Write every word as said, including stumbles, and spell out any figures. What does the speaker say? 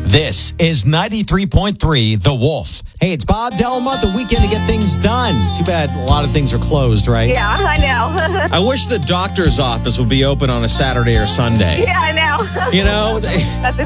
This is ninety-three point three The Wolf. Hey, it's Bob Delma, the weekend to get things done. Too bad a lot of things are closed, right? Yeah, I know. I wish the doctor's office would be open on a Saturday or Sunday. Yeah, I know. You know? That's